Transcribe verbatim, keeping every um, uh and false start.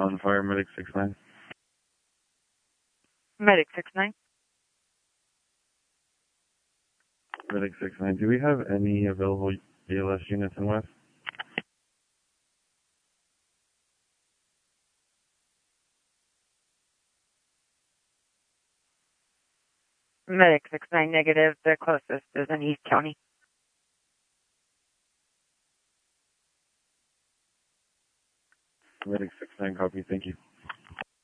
on fire, medic six nine. Medic six nine. Medic six nine, do we have any available A L S units in West? Medic six nine negative. The closest is in East County. Medic six nine, copy, thank you.